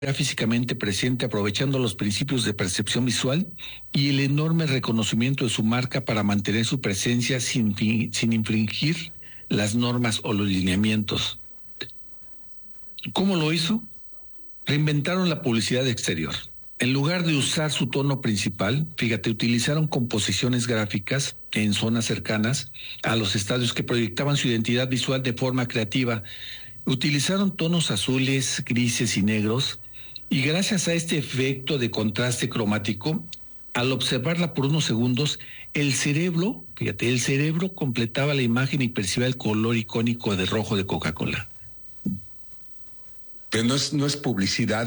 era físicamente presente, aprovechando los principios de percepción visual y el enorme reconocimiento de su marca para mantener su presencia sin infringir las normas o los lineamientos. ¿Cómo lo hizo? Reinventaron la publicidad exterior. En lugar de usar su tono principal, fíjate, utilizaron composiciones gráficas en zonas cercanas a los estadios que proyectaban su identidad visual de forma creativa. Utilizaron tonos azules, grises y negros, y gracias a este efecto de contraste cromático, al observarla por unos segundos, el cerebro completaba la imagen y percibía el color icónico de rojo de Coca-Cola. Pero no es publicidad,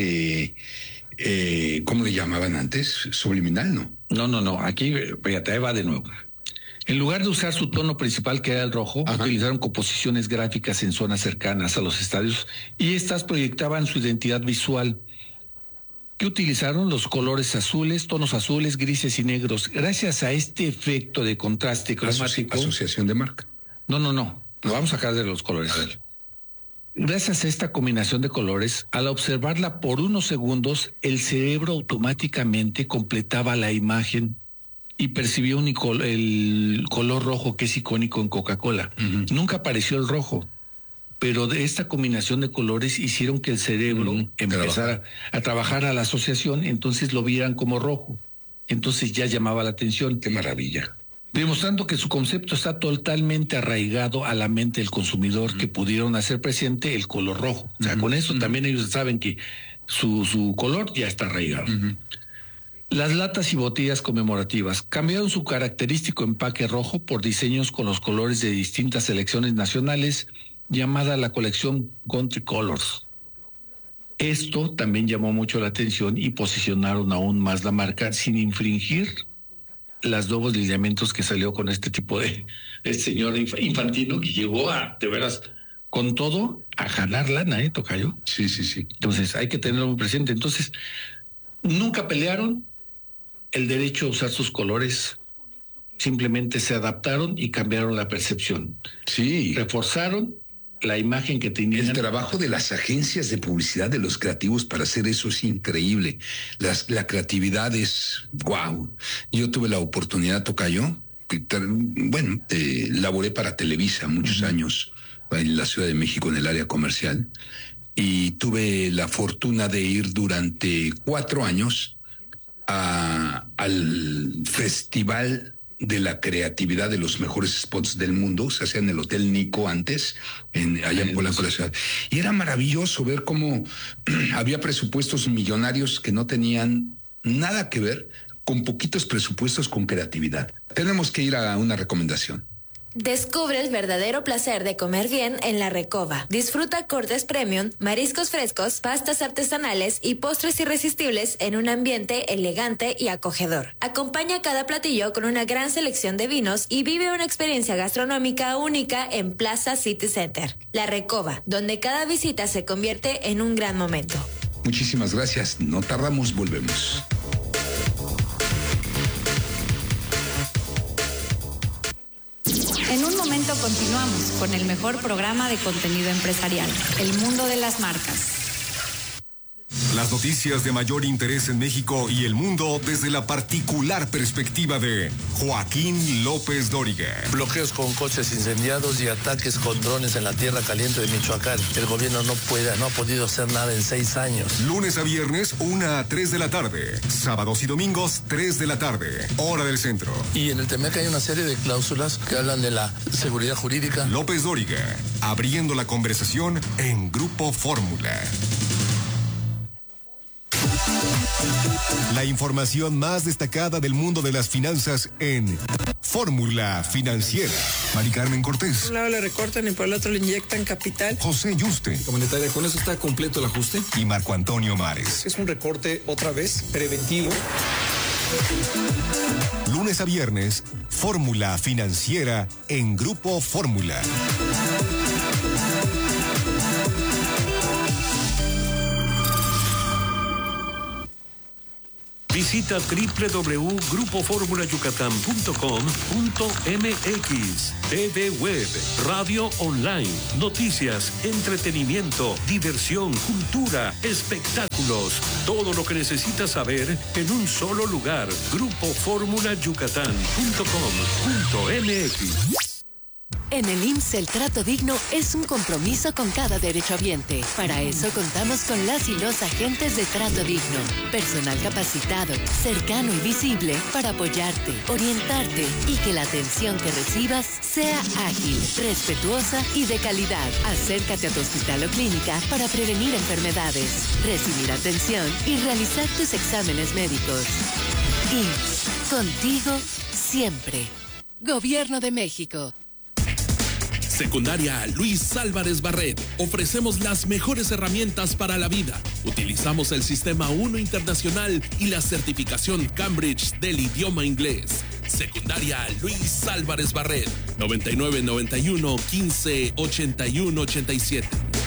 ¿cómo le llamaban antes? Subliminal, ¿no? No. Aquí, fíjate, ahí va de nuevo. En lugar de usar su tono principal, que era el rojo, utilizaron composiciones gráficas en zonas cercanas a los estadios y estas proyectaban su identidad visual. ¿Qué utilizaron? Los colores azules, tonos azules, grises y negros. Gracias a este efecto de contraste cromático. Asociación de marca. No. Lo vamos a sacar de los colores. Gracias a esta combinación de colores, al observarla por unos segundos, el cerebro automáticamente completaba la imagen y percibió el color rojo que es icónico en Coca-Cola. Nunca apareció el rojo, pero de esta combinación de colores hicieron que el cerebro empezara a trabajar a la asociación, entonces lo vieran como rojo. Entonces ya llamaba la atención. ¡Qué maravilla! Demostrando que su concepto está totalmente arraigado a la mente del consumidor, que pudieron hacer presente el color rojo. O sea, con eso también ellos saben que su color ya está arraigado. Las latas y botellas conmemorativas cambiaron su característico empaque rojo por diseños con los colores de distintas selecciones nacionales, llamada la colección Country Colors. Esto también llamó mucho la atención y posicionaron aún más la marca sin infringir los nuevos lineamientos que salió con este tipo de señor Infantino, que llegó a, de veras, con todo, a jalar lana, tocayo. Sí. Entonces hay que tenerlo muy presente. Entonces, nunca pelearon el derecho a usar sus colores, simplemente se adaptaron y cambiaron la percepción. Sí. Reforzaron la imagen que tenían. El trabajo de las agencias de publicidad, de los creativos para hacer eso es increíble. La creatividad es wow. Yo tuve la oportunidad, tocayo, laboré para Televisa muchos años en la Ciudad de México en el área comercial y tuve la fortuna de ir durante 4 años al Festival de la Creatividad de los mejores spots del mundo. Se hacía en el Hotel Nico antes, allá en Polanco, la ciudad. Y era maravilloso ver cómo había presupuestos millonarios que no tenían nada que ver con poquitos presupuestos con creatividad. Tenemos que ir a una recomendación. Descubre el verdadero placer de comer bien en La Recoba. Disfruta cortes premium, mariscos frescos, pastas artesanales y postres irresistibles en un ambiente elegante y acogedor. Acompaña cada platillo con una gran selección de vinos y vive una experiencia gastronómica única en Plaza City Center. La Recoba, donde cada visita se convierte en un gran momento. Muchísimas gracias. No tardamos, volvemos. En un momento continuamos con el mejor programa de contenido empresarial, El Mundo de las Marcas. Las noticias de mayor interés en México y el mundo desde la particular perspectiva de Joaquín López Dóriga. Bloqueos con coches incendiados y ataques con drones en la tierra caliente de Michoacán. El gobierno no ha podido hacer nada en 6 años. Lunes a viernes, 1 a 3 de la tarde. Sábados y domingos, 3 de la tarde. Hora del centro. Y en el TEMEC hay una serie de cláusulas que hablan de la seguridad jurídica. López Dóriga, abriendo la conversación en Grupo Fórmula. La información más destacada del mundo de las finanzas en Fórmula Financiera. Mari Carmen Cortés. Por un lado le recortan y por el otro le inyectan capital. José Yuste. Comunitaria, con eso está completo el ajuste. Y Marco Antonio Mares. Es un recorte otra vez preventivo. Lunes a viernes, Fórmula Financiera en Grupo Fórmula. Visita www.grupoformulayucatán.com.mx. TV Web, radio online, noticias, entretenimiento, diversión, cultura, espectáculos. Todo lo que necesitas saber en un solo lugar. Grupoformulayucatán.com.mx. En el IMSS el trato digno es un compromiso con cada derechohabiente. Para eso contamos con las y los agentes de trato digno. Personal capacitado, cercano y visible para apoyarte, orientarte y que la atención que recibas sea ágil, respetuosa y de calidad. Acércate a tu hospital o clínica para prevenir enfermedades, recibir atención y realizar tus exámenes médicos. IMSS, contigo siempre. Gobierno de México. Secundaria Luis Álvarez Barret. Ofrecemos las mejores herramientas para la vida. Utilizamos el Sistema 1 Internacional y la certificación Cambridge del idioma inglés. Secundaria Luis Álvarez Barret. 9991 15 81 87.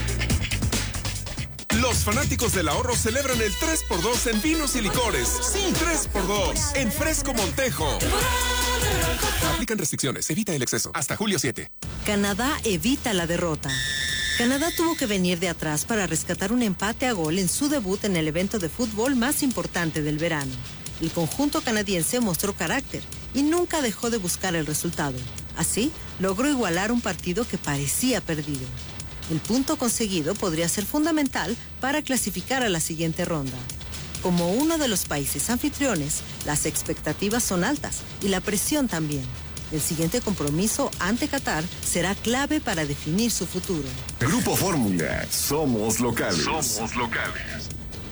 Los fanáticos del ahorro celebran el 3x2 en vinos y licores. Sí, 3x2 en Fresco Montejo. Aplican restricciones, evita el exceso. Hasta julio 7. Canadá evita la derrota. Canadá tuvo que venir de atrás para rescatar un empate a gol en su debut en el evento de fútbol más importante del verano. El conjunto canadiense mostró carácter y nunca dejó de buscar el resultado. Así, logró igualar un partido que parecía perdido. El punto conseguido podría ser fundamental para clasificar a la siguiente ronda. Como uno de los países anfitriones, las expectativas son altas y la presión también. El siguiente compromiso ante Qatar será clave para definir su futuro. Grupo Fórmula, somos locales. Somos locales.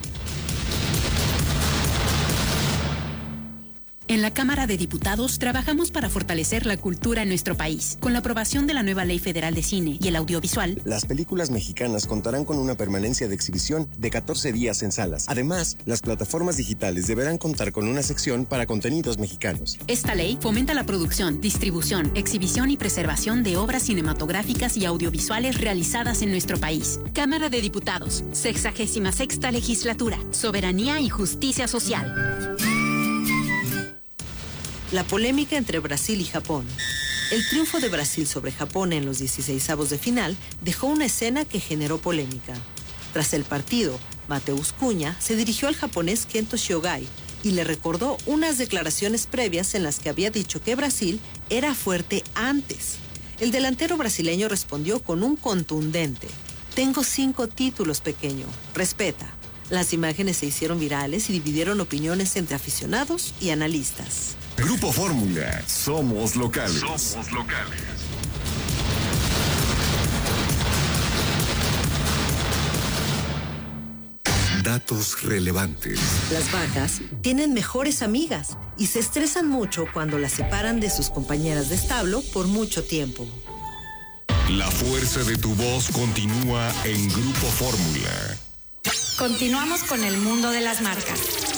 En la Cámara de Diputados trabajamos para fortalecer la cultura en nuestro país. Con la aprobación de la nueva Ley Federal de Cine y el Audiovisual, las películas mexicanas contarán con una permanencia de exhibición de 14 días en salas. Además, las plataformas digitales deberán contar con una sección para contenidos mexicanos. Esta ley fomenta la producción, distribución, exhibición y preservación de obras cinematográficas y audiovisuales realizadas en nuestro país. Cámara de Diputados, 66ª Legislatura, Soberanía y Justicia Social. La polémica entre Brasil y Japón. El triunfo de Brasil sobre Japón en los 16avos de final dejó una escena que generó polémica. Tras el partido, Mateus Cunha se dirigió al japonés Kento Shiogai y le recordó unas declaraciones previas en las que había dicho que Brasil era fuerte antes. El delantero brasileño respondió con un contundente: "Tengo 5 títulos, pequeño, respeta". Las imágenes se hicieron virales y dividieron opiniones entre aficionados y analistas. Grupo Fórmula, somos locales. Somos locales. Datos relevantes. Las vacas tienen mejores amigas y se estresan mucho cuando las separan de sus compañeras de establo por mucho tiempo. La fuerza de tu voz continúa en Grupo Fórmula. Continuamos con el mundo de las marcas.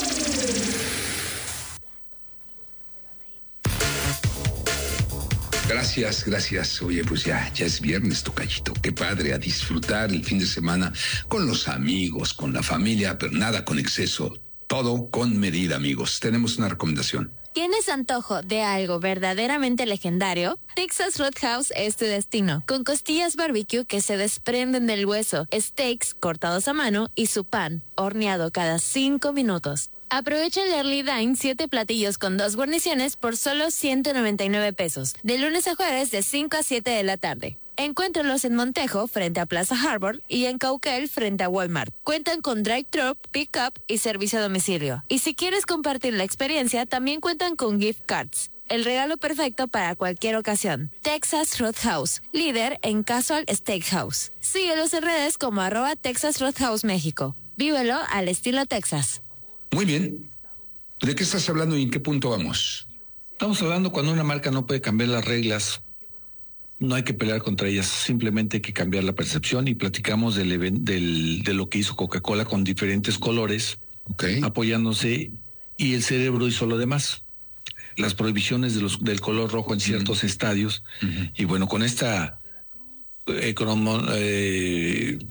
Gracias. Oye, pues ya es viernes, tocayito. Qué padre, a disfrutar el fin de semana con los amigos, con la familia, pero nada con exceso. Todo con medida, amigos. Tenemos una recomendación. ¿Tienes antojo de algo verdaderamente legendario? Texas Roadhouse es tu destino, con costillas barbecue que se desprenden del hueso, steaks cortados a mano y su pan, horneado cada 5 minutos. Aprovecha el Early Dine 7 platillos con 2 guarniciones por solo 199 pesos, de lunes a jueves de 5 a 7 de la tarde. Encuéntralos en Montejo, frente a Plaza Harbor, y en Cauquel, frente a Walmart. Cuentan con drive-thru, pick-up y servicio a domicilio. Y si quieres compartir la experiencia, también cuentan con gift cards. El regalo perfecto para cualquier ocasión. Texas Roadhouse, líder en casual steakhouse. Síguelos en redes como @Texas Roadhouse México. Vívelo al estilo Texas. Muy bien. ¿De qué estás hablando y en qué punto vamos? Estamos hablando cuando una marca no puede cambiar las reglas. No hay que pelear contra ellas, simplemente hay que cambiar la percepción, y platicamos de lo que hizo Coca-Cola con diferentes colores, apoyándose, y el cerebro hizo lo demás. Las prohibiciones del color rojo en ciertos estadios, y bueno, con esta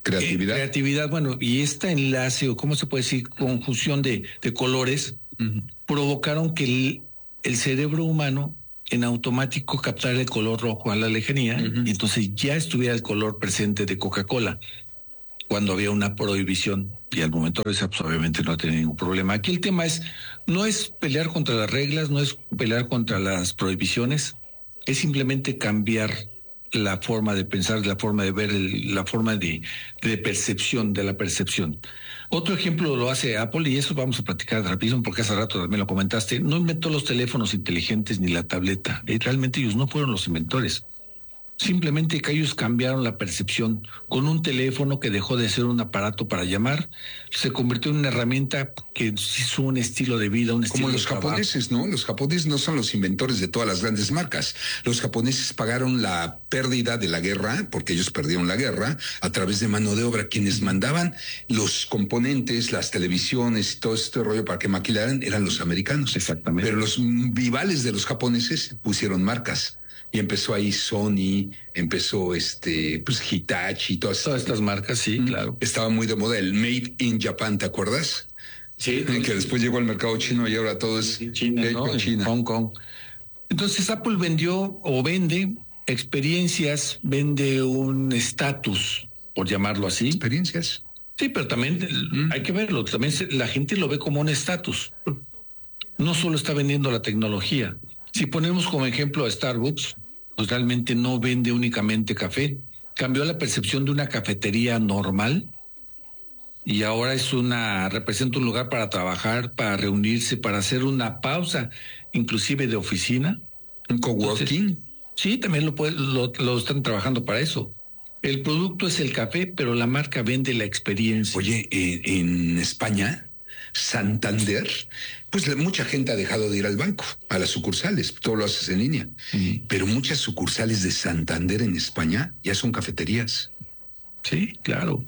Creatividad. Bueno, y este enlace, o cómo se puede decir, conjunción de colores, provocaron que el cerebro humano en automático captara el color rojo a la lejanía, y entonces ya estuviera el color presente de Coca-Cola, cuando había una prohibición, y al momento de eso, pues obviamente no tenía ningún problema. Aquí el tema no es pelear contra las reglas, no es pelear contra las prohibiciones, es simplemente cambiar la forma de pensar, la forma de ver, la forma de percepción, de la percepción. Otro ejemplo lo hace Apple, y eso vamos a platicar rapidísimo porque hace rato también lo comentaste. No inventó los teléfonos inteligentes ni la tableta. Realmente ellos no fueron los inventores. Simplemente que ellos cambiaron la percepción. Con un teléfono que dejó de ser un aparato para llamar, se convirtió en una herramienta que hizo un estilo de vida, un estilo como de los trabajo. japoneses, ¿no? Los japoneses no son los inventores de todas las grandes marcas. Los japoneses pagaron la pérdida de la guerra, porque ellos perdieron la guerra, a través de mano de obra. Quienes mandaban los componentes, las televisiones y todo este rollo para que maquilaran eran los americanos. Exactamente. Pero los rivales de los japoneses pusieron marcas. Y empezó ahí Sony, empezó pues Hitachi, todas estas marcas, sí, claro. Estaba muy de moda el Made in Japan, ¿te acuerdas? Sí. Que después llegó al mercado chino y ahora todo es China, ¿no? En Hong Kong. Entonces Apple vende experiencias, vende un estatus, por llamarlo así. Experiencias. Sí, pero también hay que verlo, también la gente lo ve como un estatus. No solo está vendiendo la tecnología. Si ponemos como ejemplo a Starbucks, pues realmente no vende únicamente café. Cambió la percepción de una cafetería normal y ahora representa un lugar para trabajar, para reunirse, para hacer una pausa, inclusive de oficina. Un coworking. Sí, también lo están trabajando para eso. El producto es el café, pero la marca vende la experiencia. Oye, en España, Santander, pues mucha gente ha dejado de ir al banco, a las sucursales, todo lo haces en línea. Pero muchas sucursales de Santander en España ya son cafeterías. Sí, claro.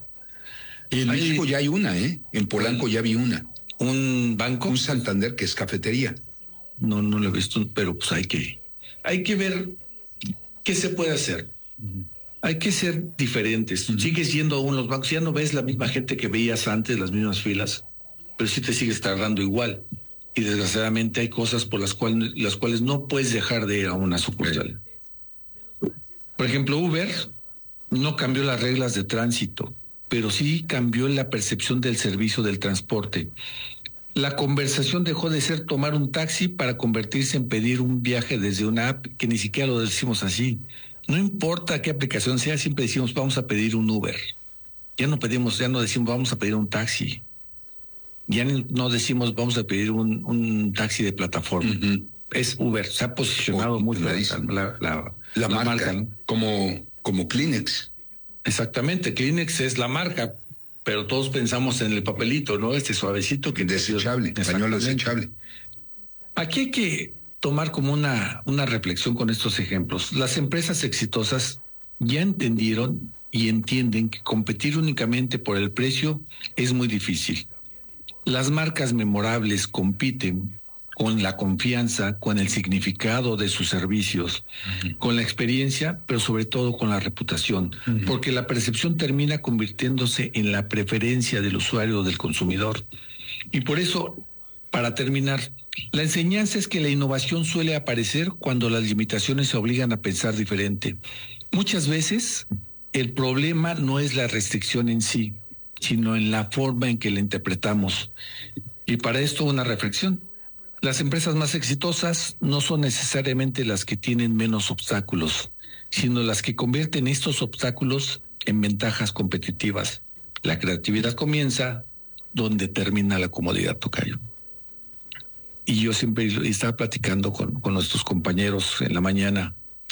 Y en México ya hay una, En Polanco ya vi una. ¿Un banco? Un Santander que es cafetería. No lo he visto, pero pues hay que ver qué se puede hacer. Hay que ser diferentes. Sigues yendo a los bancos, ya no ves la misma gente que veías antes, las mismas filas, pero sí te sigues tardando igual. Y desgraciadamente hay cosas por las cuales no puedes dejar de ir a una sucursal. Por ejemplo, Uber no cambió las reglas de tránsito, pero sí cambió la percepción del servicio del transporte. La conversación dejó de ser tomar un taxi para convertirse en pedir un viaje desde una app, que ni siquiera lo decimos así. No importa qué aplicación sea, siempre decimos vamos a pedir un Uber. Ya no decimos vamos a pedir un taxi. Ya no decimos vamos a pedir un taxi de plataforma. Es Uber, se ha posicionado mucho la marca, ¿no? Como Kleenex. Exactamente, Kleenex es la marca, pero todos pensamos en el papelito, ¿no? Suavecito que desechable, pañuelo desechable. Aquí hay que tomar como una reflexión con estos ejemplos. Las empresas exitosas ya entendieron y entienden que competir únicamente por el precio es muy difícil. Las marcas memorables compiten con la confianza, con el significado de sus servicios, con la experiencia, pero sobre todo con la reputación, porque la percepción termina convirtiéndose en la preferencia del usuario o del consumidor. Y por eso, para terminar, la enseñanza es que la innovación suele aparecer cuando las limitaciones se obligan a pensar diferente. Muchas veces, el problema no es la restricción en sí, sino en la forma en que la interpretamos. Y para esto una reflexión. Las empresas más exitosas no son necesariamente las que tienen menos obstáculos, sino las que convierten estos obstáculos en ventajas competitivas. La creatividad comienza donde termina la comodidad, tocayo. Y yo siempre estaba platicando con nuestros compañeros en la mañana.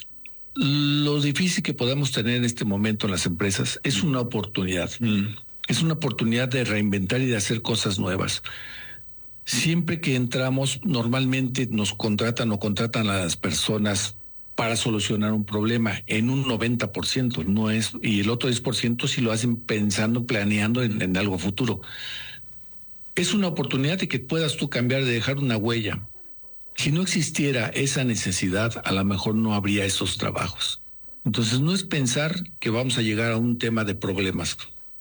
Lo difícil que podamos tener en este momento en las empresas es una oportunidad. Es una oportunidad de reinventar y de hacer cosas nuevas. Siempre que entramos, normalmente nos contratan a las personas para solucionar un problema en un 90%, no es, y el otro 10% si lo hacen pensando, planeando en algo futuro. Es una oportunidad de que puedas tú cambiar, de dejar una huella. Si no existiera esa necesidad, a lo mejor no habría esos trabajos. Entonces no es pensar que vamos a llegar a un tema de problemas.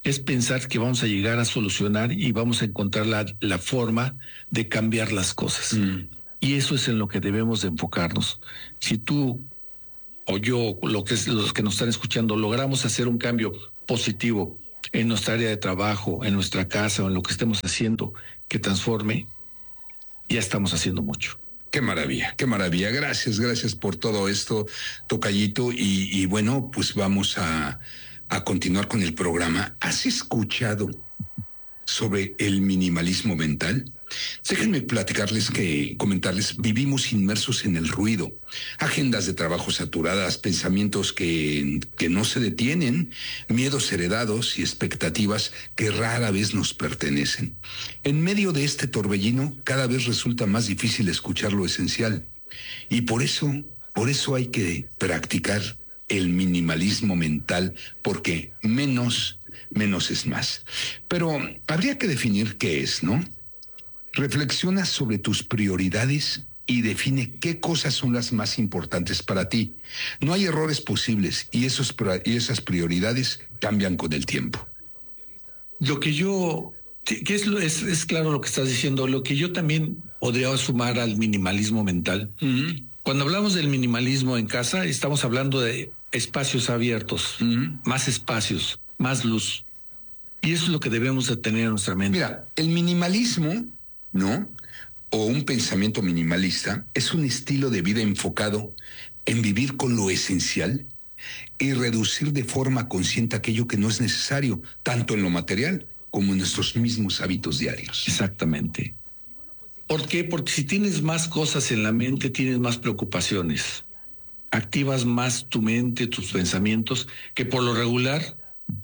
es pensar que vamos a llegar a solucionar y vamos a encontrar la forma de cambiar las cosas. Y eso es en lo que debemos de enfocarnos. Si tú o yo, los que nos están escuchando, logramos hacer un cambio positivo en nuestra área de trabajo, en nuestra casa o en lo que estemos haciendo que transforme, ya estamos haciendo mucho. Qué maravilla, qué maravilla. Gracias por todo esto, tocayito. Y bueno, pues vamos a continuar con el programa. ¿Has escuchado sobre el minimalismo mental? Déjenme comentarles, vivimos inmersos en el ruido, agendas de trabajo saturadas, pensamientos que no se detienen, miedos heredados y expectativas que rara vez nos pertenecen. En medio de este torbellino, cada vez resulta más difícil escuchar lo esencial. Y por eso hay que practicar el minimalismo mental, porque menos es más. Pero habría que definir qué es, ¿no? Reflexiona sobre tus prioridades y define qué cosas son las más importantes para ti. No hay errores posibles y esas prioridades cambian con el tiempo. Lo que yo, que es claro lo que estás diciendo, lo que yo también podría sumar al minimalismo mental. Cuando hablamos del minimalismo en casa, estamos hablando de espacios abiertos, más espacios, más luz. Y eso es lo que debemos de tener en nuestra mente. Mira, el minimalismo, ¿no? O un pensamiento minimalista es un estilo de vida enfocado en vivir con lo esencial y reducir de forma consciente aquello que no es necesario, tanto en lo material como en nuestros mismos hábitos diarios. Exactamente. ¿Por qué? Porque si tienes más cosas en la mente, tienes más preocupaciones. Activas más tu mente, tus pensamientos, que por lo regular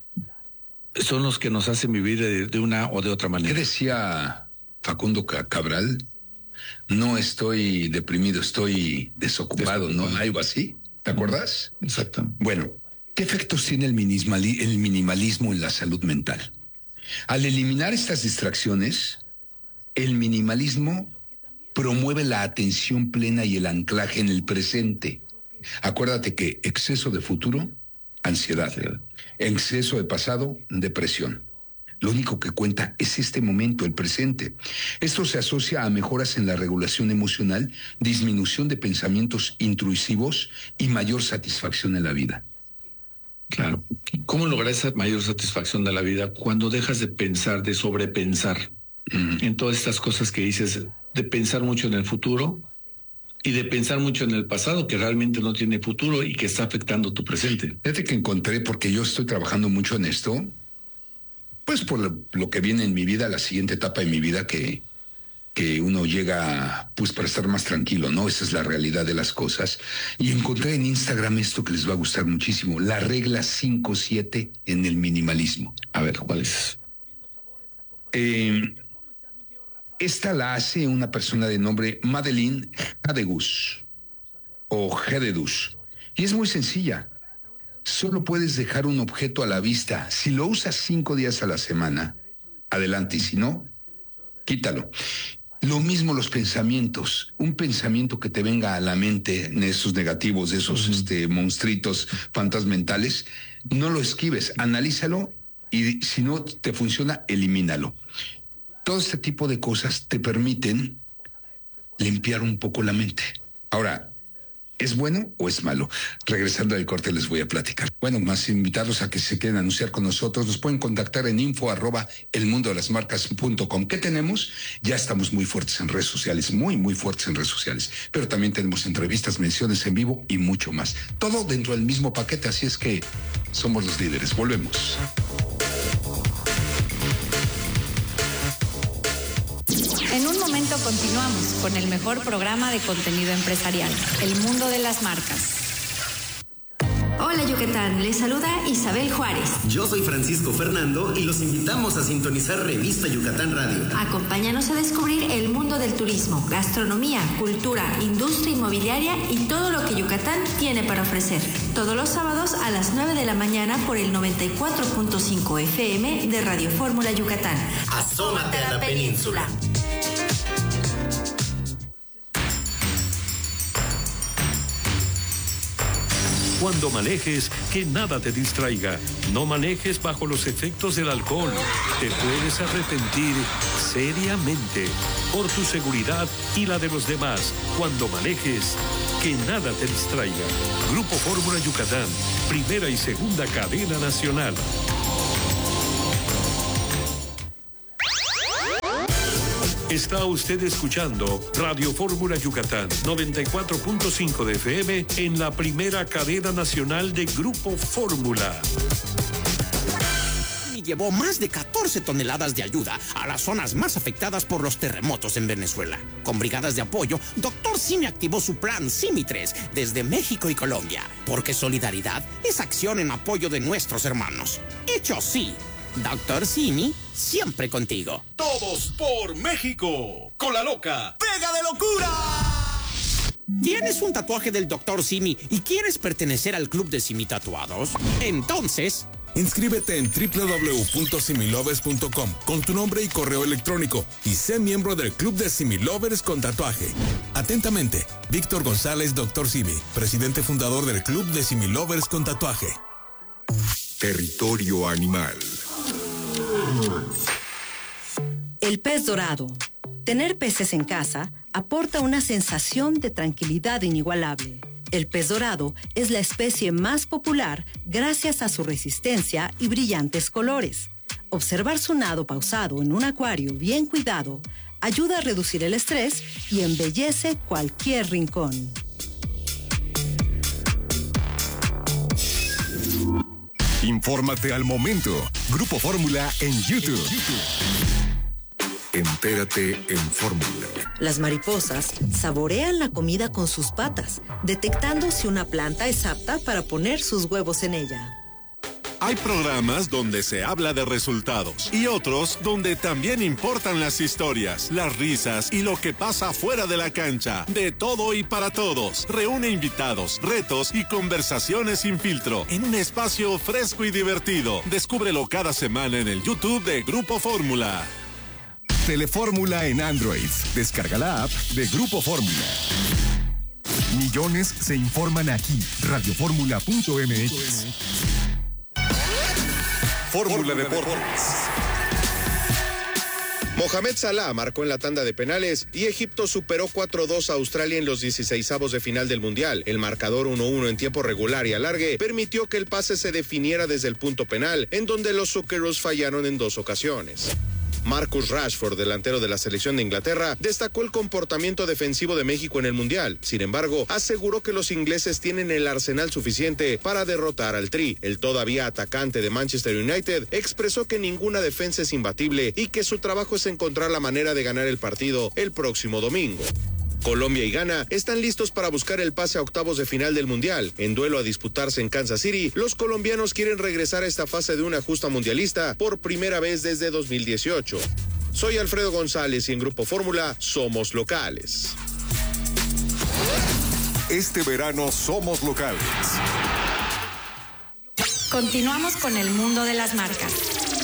son los que nos hacen vivir de una o de otra manera. ¿Qué decía Facundo Cabral? No estoy deprimido, estoy desocupado, ¿no? Algo así. ¿Te acuerdas? Exacto. Bueno, ¿qué efectos tiene el minimalismo en la salud mental? Al eliminar estas distracciones, el minimalismo promueve la atención plena y el anclaje en el presente. Acuérdate que exceso de futuro, ansiedad. Exceso de pasado, depresión. Lo único que cuenta es este momento, el presente. Esto se asocia a mejoras en la regulación emocional, disminución de pensamientos intrusivos y mayor satisfacción en la vida. Claro. ¿Cómo lograr esa mayor satisfacción de la vida? Cuando dejas de pensar, de sobrepensar en todas estas cosas que dices, de pensar mucho en el futuro y de pensar mucho en el pasado, que realmente no tiene futuro y que está afectando tu presente. Fíjate que encontré, porque yo estoy trabajando mucho en esto, pues por lo que viene en mi vida, la siguiente etapa de mi vida que uno llega pues para estar más tranquilo, ¿no? Esa es la realidad de las cosas. Y encontré en Instagram esto que les va a gustar muchísimo, la regla 5-7 en el minimalismo. A ver, ¿cuál es? Esta la hace una persona de nombre Madeleine Hadegus o Hededus. Y es muy sencilla. Solo puedes dejar un objeto a la vista. Si lo usas 5 días a la semana, adelante. Y si no, quítalo. Lo mismo los pensamientos. Un pensamiento que te venga a la mente, en esos negativos, de esos monstruitos fantasmentales, no lo esquives, analízalo y si no te funciona, elimínalo. Todo este tipo de cosas te permiten limpiar un poco la mente. Ahora, ¿es bueno o es malo? Regresando al corte les voy a platicar. Bueno, más invitarlos a que se queden a anunciar con nosotros. Nos pueden contactar en info@elmundodelasmarcas.com. ¿Qué tenemos? Ya estamos muy fuertes en redes sociales, muy fuertes en redes sociales. Pero también tenemos entrevistas, menciones en vivo y mucho más. Todo dentro del mismo paquete, así es que somos los líderes. Volvemos. En un momento continuamos con el mejor programa de contenido empresarial, El Mundo de las Marcas. Hola Yucatán, les saluda Isabel Juárez. Yo soy Francisco Fernando y los invitamos a sintonizar Revista Yucatán Radio. Acompáñanos a descubrir el mundo del turismo, gastronomía, cultura, industria inmobiliaria y todo lo que Yucatán tiene para ofrecer. Todos los sábados a las 9 de la mañana por el 94.5 FM de Radio Fórmula Yucatán. Asómate a la península. Cuando manejes, que nada te distraiga. No manejes bajo los efectos del alcohol. Te puedes arrepentir seriamente. Por tu seguridad y la de los demás, cuando manejes, que nada te distraiga. Grupo Fórmula Yucatán, primera y segunda cadena nacional. Está usted escuchando Radio Fórmula Yucatán, 94.5 de FM en la primera cadena nacional de Grupo Fórmula. Llevó más de 14 toneladas de ayuda a las zonas más afectadas por los terremotos en Venezuela. Con brigadas de apoyo, Dr. Simi activó su plan Simi 3 desde México y Colombia, porque solidaridad es acción en apoyo de nuestros hermanos. Hecho sí, Dr. Simi, siempre contigo. Todos por México, con la loca pega de locura. ¿Tienes un tatuaje del Dr. Simi y quieres pertenecer al club de Simi Tatuados? Entonces, inscríbete en www.similovers.com con tu nombre y correo electrónico y sé miembro del Club de Similovers con tatuaje. Atentamente, Víctor González, Dr. Simi, presidente fundador del Club de Similovers con tatuaje. Territorio animal. El pez dorado. Tener peces en casa aporta una sensación de tranquilidad inigualable. El pez dorado es la especie más popular gracias a su resistencia y brillantes colores. Observar su nado pausado en un acuario bien cuidado ayuda a reducir el estrés y embellece cualquier rincón. Infórmate al momento. Grupo Fórmula en YouTube. Entérate en Fórmula. Las mariposas saborean la comida con sus patas, detectando si una planta es apta para poner sus huevos en ella. Hay programas donde se habla de resultados y otros donde también importan las historias, las risas y lo que pasa fuera de la cancha. De todo y para todos. Reúne invitados, retos y conversaciones sin filtro en un espacio fresco y divertido. Descúbrelo cada semana en el YouTube de Grupo Fórmula. Telefórmula en Android. Descarga la app de Grupo Fórmula. Millones se informan aquí. Radioformula.mx. Fórmula Deportes. Mohamed Salah marcó en la tanda de penales y Egipto superó 4-2 a Australia en los 16avos de final del Mundial. El marcador 1-1 en tiempo regular y alargue permitió que el pase se definiera desde el punto penal, en donde los Socceroos fallaron en 2 ocasiones. Marcus Rashford, delantero de la selección de Inglaterra, destacó el comportamiento defensivo de México en el Mundial. Sin embargo, aseguró que los ingleses tienen el arsenal suficiente para derrotar al Tri. El todavía atacante de Manchester United expresó que ninguna defensa es imbatible y que su trabajo es encontrar la manera de ganar el partido el próximo domingo. Colombia y Ghana están listos para buscar el pase a octavos de final del Mundial. En duelo a disputarse en Kansas City, los colombianos quieren regresar a esta fase de una justa mundialista por primera vez desde 2018. Soy Alfredo González y en Grupo Fórmula somos locales. Este verano somos locales. Continuamos con el mundo de las marcas.